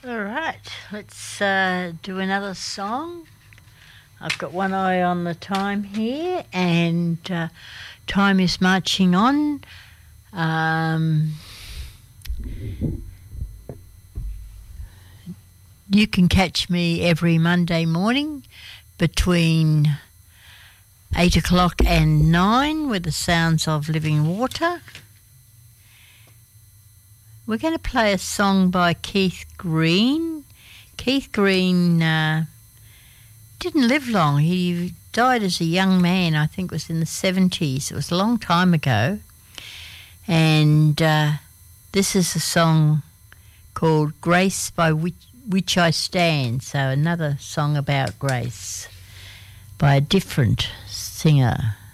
All right, let's do another song. I've got one eye on the time here, and time is marching on. You can catch me every Monday morning between 8 o'clock and 9 with the sounds of living water. We're going to play a song by Keith Green. Keith Green didn't live long. He died as a young man, I think it was in the 70s. It was a long time ago. And this is a song called Grace by Which I Stand. So another song about grace by a different singer.